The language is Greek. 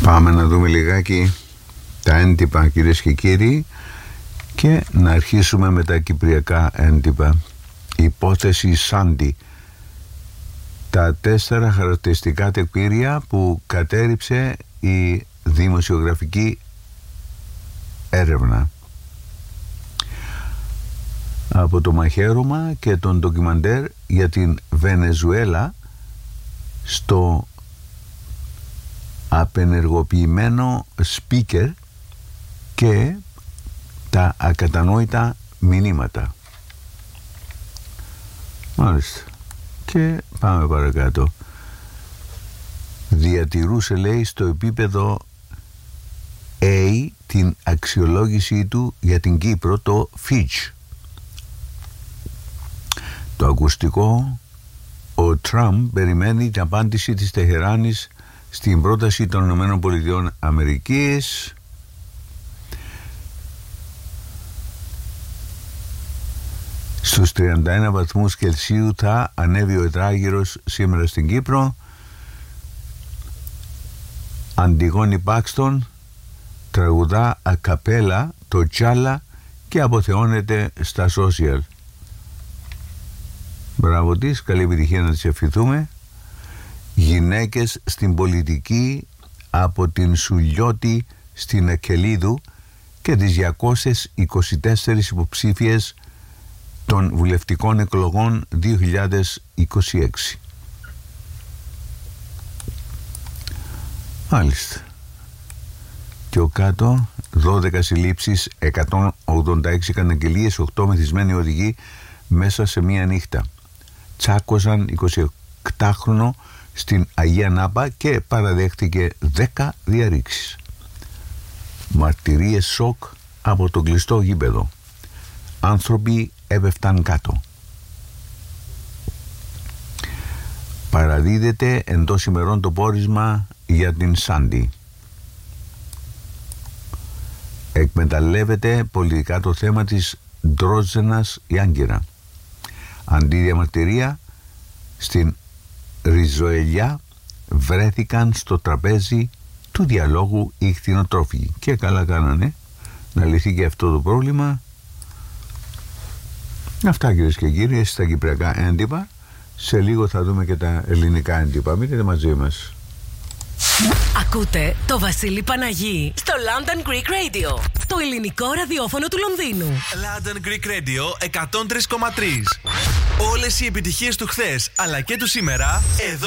Πάμε να δούμε λιγάκι τα έντυπα, κυρίες και κύριοι, και να αρχίσουμε με τα κυπριακά έντυπα. Υπόθεση Σάντι. Τα 4 χαρακτηριστικά τεκμήρια που κατέριψε η δημοσιογραφική έρευνα. Από το μαχαίρωμα και τον ντοκιμαντέρ για την Βενεζουέλα στο απενεργοποιημένο speaker και τα ακατανόητα μηνύματα. Μάλιστα. Και πάμε παρακάτω. Διατηρούσε, λέει, στο επίπεδο A την αξιολόγησή του για την Κύπρο, το Fitch. Το ακουστικό: ο Τραμπ περιμένει την απάντηση της Τεχεράνης στην πρόταση των ΗΠΑ. Στους 31 βαθμούς Κελσίου θα ανέβει ο τετράγυρος σήμερα στην Κύπρο. Αντιγόνη Πάξτον τραγουδά ακαπέλα το Τσάλα και αποθεώνεται στα social. Μπράβο της, καλή επιτυχία να της ευχηθούμε. Γυναίκες στην πολιτική, από την Σουλιώτη στην Ακελίδου και τις 224 υποψήφιες των βουλευτικών εκλογών 2026. Μάλιστα. Και ο κάτω: 12 συλλήψεις, 186 καταγγελίες, 8 μεθυσμένοι οδηγοί μέσα σε μία νύχτα. Τσάκωσαν 28χρονο στην Αγία Νάπα και παραδέχτηκε 10 διαρρήξεις. Μαρτυρίες σοκ από το κλειστό γήπεδο. Άνθρωποι έπεφταν κάτω. Παραδίδεται εντός ημερών το πόρισμα για την Σάντι. Εκμεταλλεύεται πολιτικά το θέμα της Ντρόζενας η Άγκυρα. Αντί διαμαρτυρία, στην Ριζοελιά βρέθηκαν στο τραπέζι του διαλόγου οι κτηνοτρόφοι. Και καλά κάνανε να λυθεί και αυτό το πρόβλημα. Αυτά, κυρίες και κύριοι, στα κυπριακά έντυπα. Σε λίγο θα δούμε και τα ελληνικά έντυπα. Μείνετε μαζί μας. Ακούτε το Βασίλη Παναγί στο London Greek Radio, το ελληνικό ραδιόφωνο του Λονδίνου. London Greek Radio 103,3. Όλες οι επιτυχίες του χθες αλλά και του σήμερα εδώ.